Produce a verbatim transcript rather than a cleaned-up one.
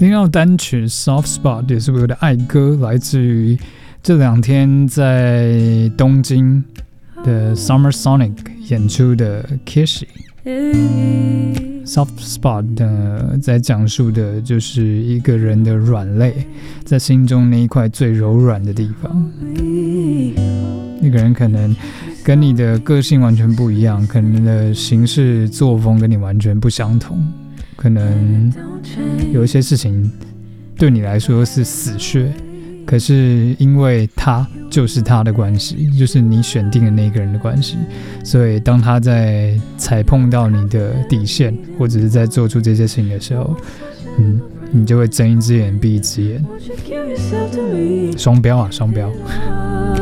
听到单曲 Soft Spot 也是我的爱歌，来自于这两天在东京的 Summer Sonic 演出的 Kishi。Soft Spot 呢，在讲述的就是一个人的软肋，在心中那一块最柔软的地方。那个人可能跟你的个性完全不一样，可能的行事作风跟你完全不相同，可能有一些事情对你来说是死穴，可是因为他就是他的关系，就是你选定的那个人的关系，所以当他在踩碰到你的底线，或者是在做出这些事情的时候，嗯，你就会睁一只眼闭一只眼。双标啊，双标。